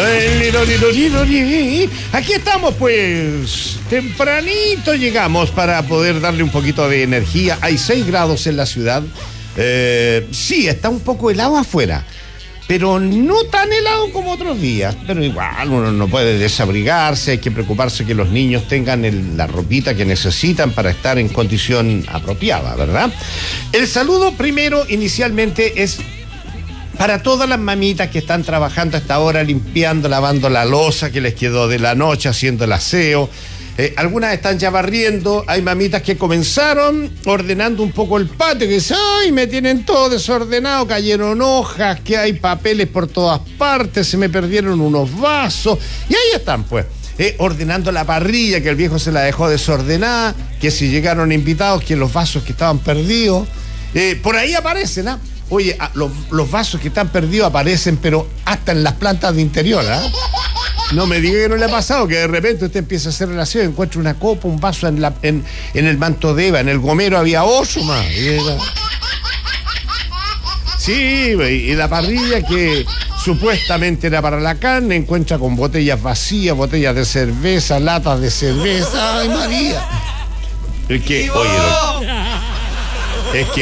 Aquí estamos, pues. Tempranito llegamos para poder darle un poquito de energía. Hay 6 grados en la ciudad. Sí, está un poco helado afuera, pero no tan helado como otros días. Pero igual uno no puede desabrigarse, hay que preocuparse que los niños tengan la ropita que necesitan para estar en condición apropiada, ¿verdad? El saludo primero, inicialmente, es para todas las mamitas que están trabajando a esta hora, limpiando, lavando la loza que les quedó de la noche, haciendo el aseo. Algunas están ya barriendo. Hay mamitas que comenzaron ordenando un poco el patio, que dicen, ay, me tienen todo desordenado, cayeron hojas, que hay papeles por todas partes, se me perdieron unos vasos. Y ahí están, pues, ordenando la parrilla, que el viejo se la dejó desordenada, que si llegaron invitados, que los vasos que estaban perdidos. Por ahí aparecen, ¿ah? Oye, los vasos que están perdidos aparecen, pero hasta en las plantas de interior, ¿ah? No me diga que no le ha pasado, que de repente usted empieza a hacer relación, encuentra una copa, un vaso en el manto de Eva, en el gomero había oso más. Sí, y la parrilla que supuestamente era para la carne, encuentra con botellas vacías, botellas de cerveza, latas de cerveza. ¡Ay, María! Es que, oye, es que